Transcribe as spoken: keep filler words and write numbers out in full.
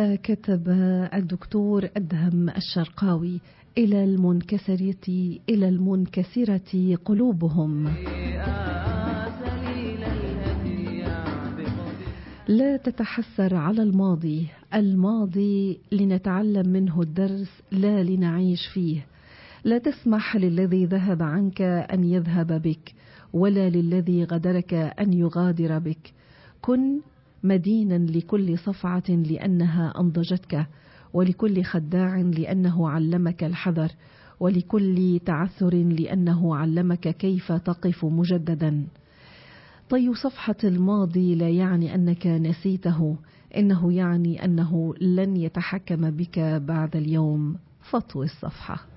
وكتب الدكتور أدهم الشرقاوي: إلى المنكسرة إلى المنكسرة قلوبهم. لا تتحسر على الماضي، الماضي لنتعلم منه الدرس لا لنعيش فيه. لا تسمح للذي ذهب عنك أن يذهب بك، ولا للذي غدرك أن يغادر بك. كن مدينا لكل صفعة لأنها أنضجتك، ولكل خداع لأنه علمك الحذر، ولكل تعثر لأنه علمك كيف تقف مجددا. طي صفحة الماضي لا يعني أنك نسيته، إنه يعني أنه لن يتحكم بك بعد اليوم. فاطوي الصفحة.